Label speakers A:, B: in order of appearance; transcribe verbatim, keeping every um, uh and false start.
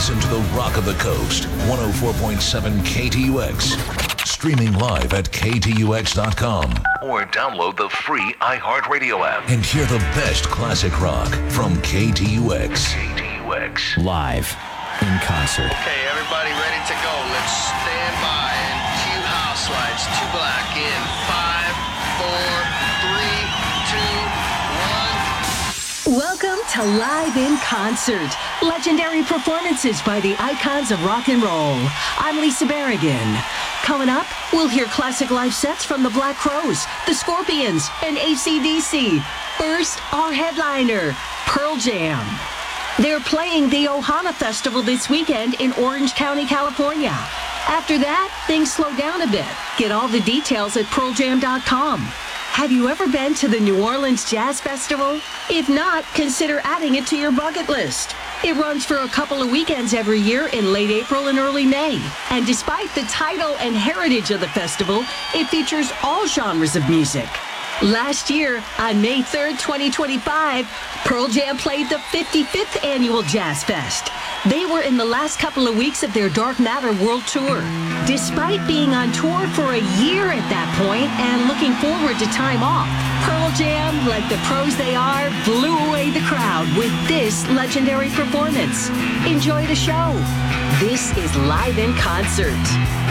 A: Listen to the Rock of the Coast, one oh four point seven K T U X. Streaming live at K T U X dot com. Or download the free iHeartRadio app. And hear the best classic rock from K T U X. K T U X.
B: Live in concert.
C: Okay, everybody ready to go. Let's stand by and cue house lights. Two black in five, four, three, two, one.
D: Welcome to Live in Concert. Legendary performances by the icons of rock and roll. I'm Lisa Berrigan. Coming up, we'll hear classic live sets from the Black Crowes, the Scorpions, and A C D C. First, our headliner, Pearl Jam. They're playing the Ohana Festival this weekend in Orange County, California. After that, things slow down a bit. Get all the details at pearl jam dot com. Have you ever been to the New Orleans Jazz Festival? If not, consider adding it to your bucket list. It runs for a couple of weekends every year in late April and early May. And despite the title and heritage of the festival, it features all genres of music. Last year, on May third, twenty twenty-five, Pearl Jam played the fifty-fifth Annual Jazz Fest. They were in the last couple of weeks of their Dark Matter World Tour. Despite being on tour for a year at that point and looking forward to time off, Pearl Jam, like the pros they are, blew away the crowd with this legendary performance. Enjoy the show. This is Live in Concert.